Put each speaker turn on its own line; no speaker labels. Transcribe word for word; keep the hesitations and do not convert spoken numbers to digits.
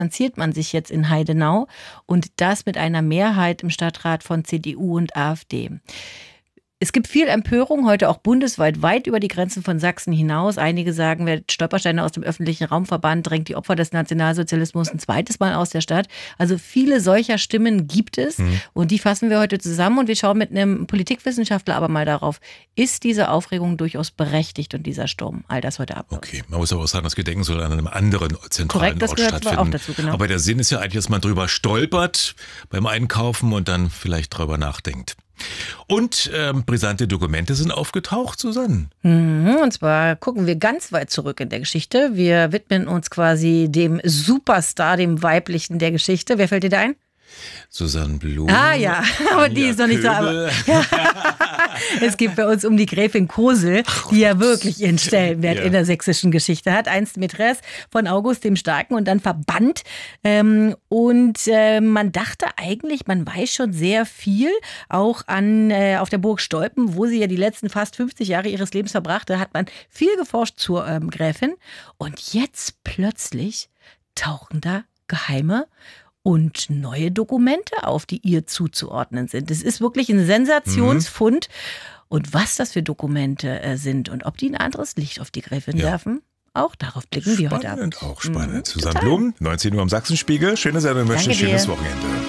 distanziert man sich jetzt in Heidenau und das mit einer Mehrheit im Stadtrat von C D U und AfD. Es gibt viel Empörung, heute auch bundesweit, weit über die Grenzen von Sachsen hinaus. Einige sagen, wer Stolpersteine aus dem öffentlichen Raum verbannt, drängt die Opfer des Nationalsozialismus ein zweites Mal aus der Stadt. Also viele solcher Stimmen gibt es mhm. und die fassen wir heute zusammen und wir schauen mit einem Politikwissenschaftler aber mal darauf, ist diese Aufregung durchaus berechtigt und dieser Sturm? All das heute Abend.
Okay, man muss aber auch sagen, das Gedenken soll an einem anderen zentralen
Korrekt, das
Ort
gehört
stattfinden.
Auch dazu, genau.
Aber der Sinn ist ja eigentlich, dass man drüber stolpert beim Einkaufen und dann vielleicht drüber nachdenkt. Und ähm, brisante Dokumente sind aufgetaucht, Susanne.
Mhm, und zwar gucken wir ganz weit zurück in der Geschichte. Wir widmen uns quasi dem Superstar, dem Weiblichen der Geschichte. Wer fällt dir da ein?
Susanne Blum.
Ah ja, aber die ist noch nicht so. Aber, ja. Es geht bei uns um die Gräfin Kosel, die ja wirklich ihren Stellenwert ja. in der sächsischen Geschichte hat. Einst Mätresse von August dem Starken und dann verbannt. Ähm, und äh, man dachte eigentlich, man weiß schon sehr viel, auch an äh, auf der Burg Stolpen, wo sie ja die letzten fast fünfzig Jahre ihres Lebens verbrachte, hat man viel geforscht zur ähm, Gräfin. Und jetzt plötzlich tauchen da geheime und neue Dokumente auf, die ihr zuzuordnen sind. Es ist wirklich ein Sensationsfund. Mhm. Und was das für Dokumente äh, sind und ob die ein anderes Licht auf die Gräfin ja. werfen, auch darauf blicken
spannend,
wir heute Abend.
Auch spannend.
Mhm,
Susanne
total.
Blum, neunzehn Uhr am Sachsenspiegel. Schöne Sendung, wünsche ein schönes Wochenende.